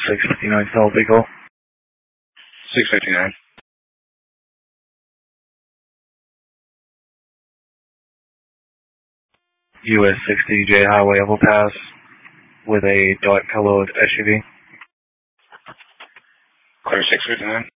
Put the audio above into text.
659 South Eagle. 659. US 60J Highway overpass with a dark colored SUV. Clear 659.